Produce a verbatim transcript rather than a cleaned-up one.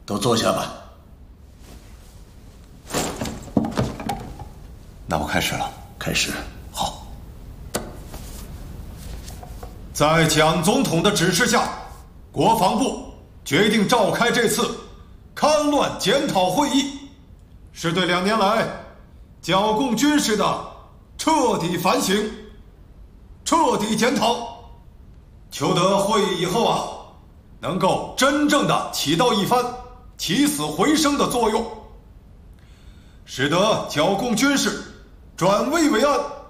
都坐下吧。 那我开始了。 开始。 好。 在蒋总统的指示下，国防部决定召开这次戡乱检讨会议，是对两年来剿共军事的彻底反省、彻底检讨，求得会议以后啊，能够真正的起到一番起死回生的作用，使得剿共军事转危为安，